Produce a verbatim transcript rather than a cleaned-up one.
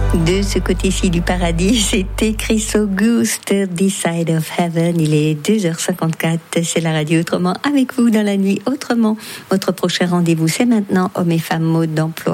De ce côté-ci du paradis, c'était Chris August, This Side of Heaven. Il est deux heures cinquante-quatre, c'est la radio Autrement avec vous dans la nuit. Autrement, votre prochain rendez-vous, c'est maintenant Hommes et femmes mode d'emploi.